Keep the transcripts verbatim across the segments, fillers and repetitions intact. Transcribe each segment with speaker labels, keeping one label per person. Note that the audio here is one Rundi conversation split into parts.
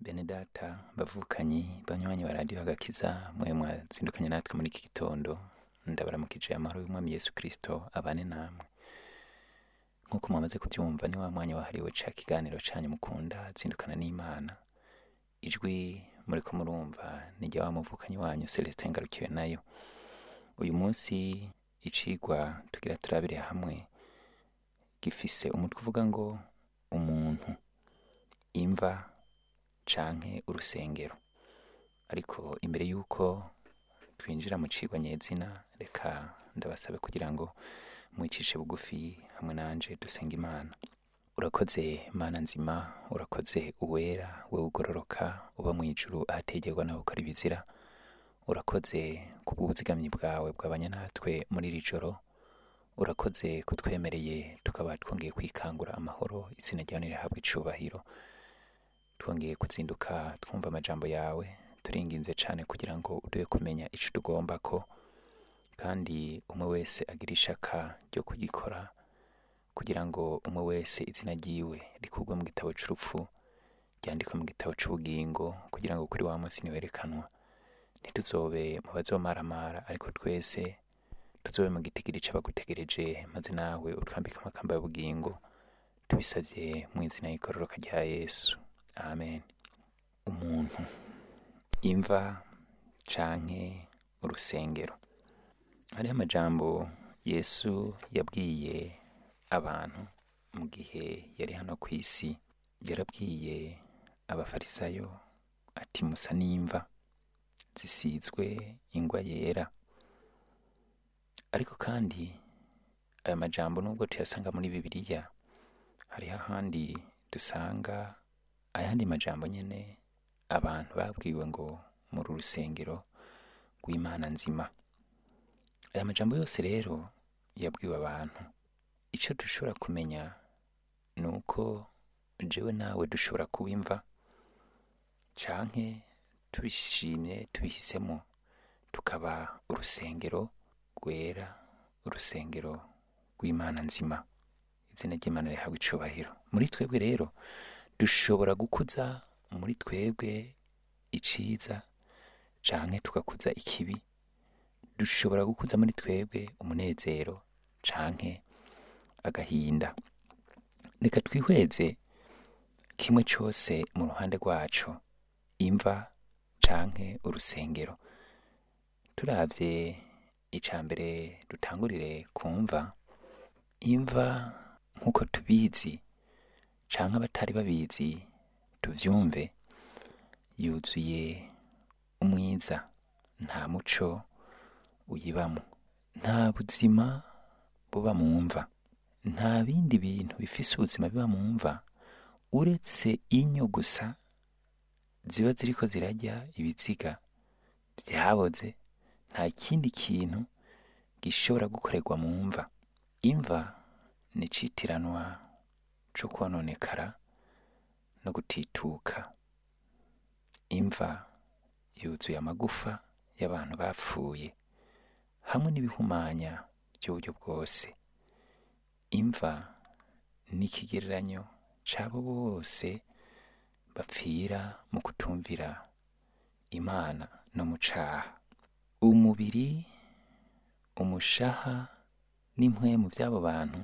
Speaker 1: Bene data bavukanyi banywanyi ba radiyo agakiza mwe mwazindukanye natwe muri iki gitondo, ndabaramukije amahoro y'umwami Yesu Kristo abane namwe. Nk'uko mwamaze kubyumva, ni wa mwanya wahariwe ca kiganiro canyu mukunda zindukana n'Imana. Ijwi muriko murumva ni rya wa muvukanyi wanyu Celestin Ngarukiwe nayo. Uyu munsi icigwa tugira turabire hamwe gifise umutwe uvuga ngo umuntu, imva canke urusengero. Ariko imbere yuko twinjira mu cigwa nyezina, reka ndabasabe kugira ngo mwicishe bugufi hamwe nanje dusenga Imana. Urakoze Mana nzima, urakoze uwera, we ugororoka uba mw'ijuru ahategerwa nawe ukora ibizira. Urakoze kubw'ubuzigamyi bwawe bwabanye natwe muri iri joro. Urakoze kutwemereye tukaba twongeye kwikangura amahoro, izina ryawe nirihabwe icubahiro. Twongeye kuzinduka twumva amajambo yawe, turinginze cane kugira ngo uduhe kumenya ico tugomba ko, kandi umwe wese agira ishaka ryo kugikora, kugira ngo umwe wese izina ryiwe rikurwe mu gitabo c'urupfu ryandikwe mu gitabo c'ubugingo, kugira ngo kuri wa munsi niwerekanwa ntituzobe mu bazomaramara, ariko twese tuzobe mu gitigiri c'abagutegereje, maze nawe utwambike amakamba y'ubugingo. Tubisavye mu izina y'igororoka rya Yesu, amen. Umuntu, imva canke urusengero. Hariho amajambo Yesu yabwiye abantu mu gihe yari hano kw'isi. Yarabwiye abafarisayo ati musa n'imva zisizwe ingwa yera. Ariko kandi aya majambo nubwo tuyasanga muri Bibiliya, hariho ahandi dusanga ayandi majambo nyene abantu babwiwe ngo muri urusengero rw'Imana nzima. Aya majambo yose rero yabwiwe abantu. Ico dushobora kumenya nuko jewe nawe dushobora kuba imva, canke tubishimye tubihisemo tukaba urusengero rwera, urusengero rw'Imana nzima. Izina ry'Imana rihabwe icubahiro. Muri twebwe rero dushobora gukuza muri twebwe iciza canke tugakuza ikibi. Dushobora gukuza muri twebwe umunezero canke agahinda. Reka twihweze kimwe cose mu ruhande rwaco, imva canke urusengero. Turavye ica mbere dutangurire kumva. Imva nk'uko tubizi canke abatari babizi tuvyumve, yuzuye umwiza, nta muco uyibamo, nta buzima buba mu mva, nta bindi bintu bifise ubuzima biba mu mva uretse inyo gusa ziba ziriko zirarya ibiziga vyaboze. Nta kindi kintu gishobora gukorerwa mu mva. Imva ni icitiranwa co kwononekara no gutituka. Imva yuzuye amagufa y'abantu bapfuye hamwe n'ibihumanya by'uburyo bwose. Imva ni ikigereranyo c'abo bose bapfira mu kutumvira Imana no mu caha. Umubiri, umushaha n'impwemu vy'abo bantu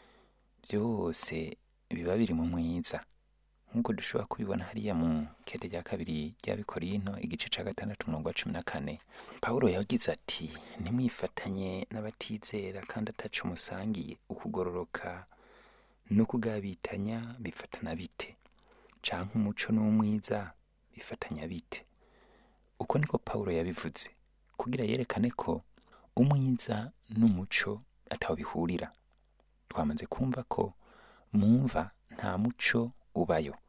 Speaker 1: vyose biba biri mu mwiza, nk'uko dushobora kubibona hariya mu kete rya kabiri ry'Abikorinto igice ca gatandatu umurongo wa cumi na kane. Pawulo yagize ati ntimwifatanye n'abatizera kandi ataco musangiye. Ukugororoka no kugabitanya bifatana bite? Canke umuco n'umwiza bifatanya bite? Uko niko Pawulo yabivuze, kugira yerekane ko umwiza n'umuco ataho bihurira. Twamaze kumva ko mu mva nta muco ubayo.